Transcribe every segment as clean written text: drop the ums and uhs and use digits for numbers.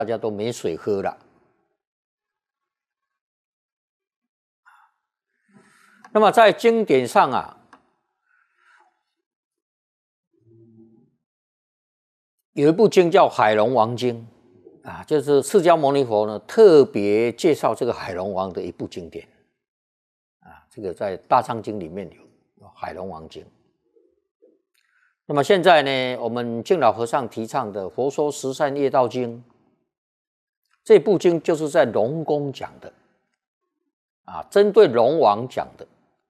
大家都没水喝了。那么在经典上啊，有一部经叫《海龙王经》啊，就是释迦牟尼佛呢特别介绍这个海龙王的一部经典啊，这个在《大藏经》里面有《海龙王经》。那么现在呢，我们净老和尚提倡的《佛说十善业道经》这部经，就是在龙宫讲的啊，针对龙王讲的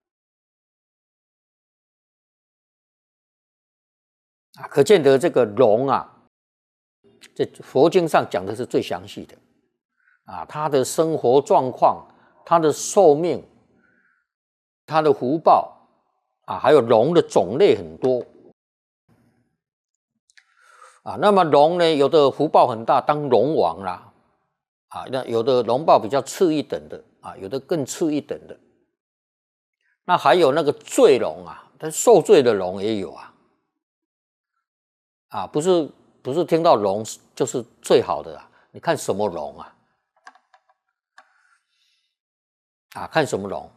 啊，可见得这个龙啊，在佛经上讲的是最详细的啊，他的生活状况、他的寿命、他的福报啊，还有龙的种类很多啊。那么龙呢，有的福报很大，当龙王啦啊，那有的龙报比较次一等的啊，有的更次一等的。那还有那个罪龙啊，他受罪的龙也有啊。啊，不是听到龙就是最好的啊！你看什么龙啊？啊，看什么龙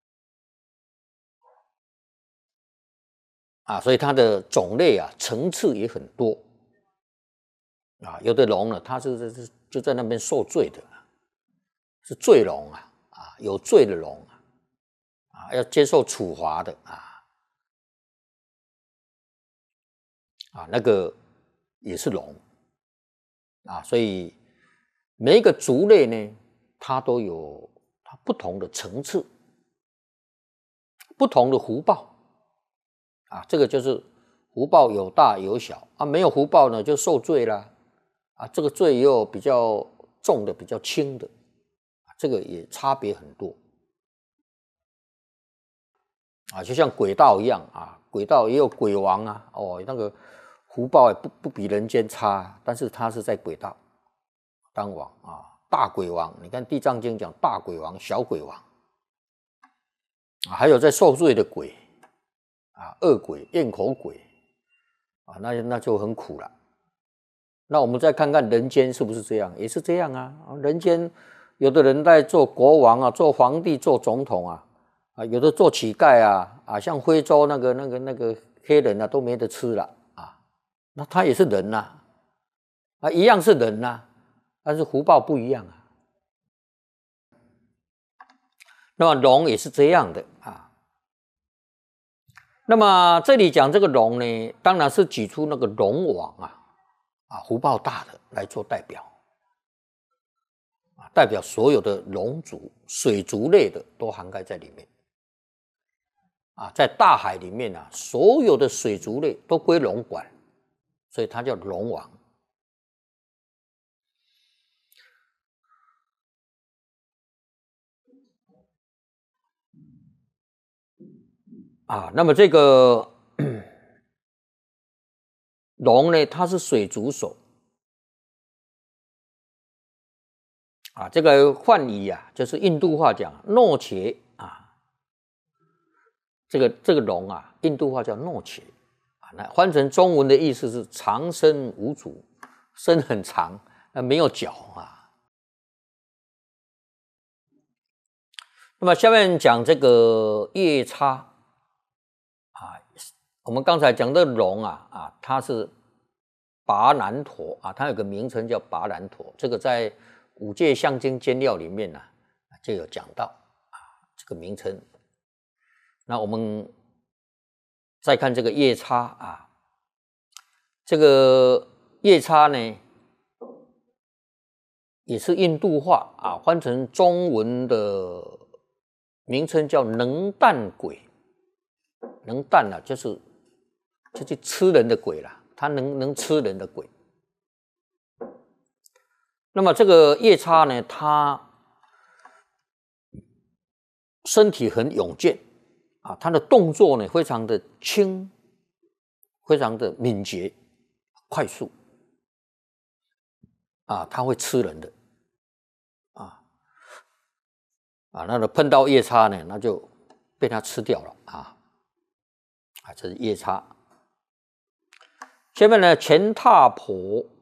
啊？所以它的种类啊，层次也很多啊。有的龙呢，它就在那边受罪的，是罪龙啊，啊，有罪的龙啊，要接受处罚的啊，那个也是龙啊。所以每一个族类呢，它都有它不同的层次、不同的福报啊。这个就是福报有大有小啊，没有福报呢就受罪啦啊。这个罪也有比较重的、比较轻的，这个也差别很多啊。就像鬼道一样啊，鬼道也有鬼王啊，哦，那个福报也不比人间差，但是他是在鬼道当王啊。大鬼王，你看《地藏经》讲大鬼王、小鬼王啊，还有在受罪的鬼啊，恶鬼、咽口鬼啊，那就很苦了。那我们再看看人间是不是这样？也是这样啊。人间有的人在做国王啊，做皇帝、做总统啊，有的做乞丐啊，像非洲那个黑人啊，都没得吃了啊。那他也是人呐，啊，一样是人呐，但是福报不一样啊。那么龙也是这样的啊。那么这里讲这个龙呢，当然是举出那个龙王啊，福报大的来做代表啊，代表所有的龙族、水族类的都涵盖在里面啊。在大海里面啊，所有的水族类都归龙管，所以它叫龙王。啊，那么这个龙呢，它是水族手啊。这个梵语啊，就是印度话讲诺切啊，这个龙啊，印度话叫诺切啊。那换成中文的意思是长身无足，身很长，没有脚啊。那么下面讲这个夜叉。我们刚才讲的龙啊，它是拔难陀啊，它有个名称叫拔难陀，这个在五戒象经监要里面呢就有讲到啊这个名称。那我们再看这个夜叉啊，这个夜叉呢也是印度话啊，换成中文的名称叫能啖鬼。能啖啊，就是吃人的鬼啦，他能吃人的鬼。那么这个夜叉呢，他身体很勇健啊，他的动作呢非常的轻，非常的敏捷、快速啊，他会吃人的那碰到夜叉呢，那就被他吃掉了啊，这是夜叉。下面呢，乾闼婆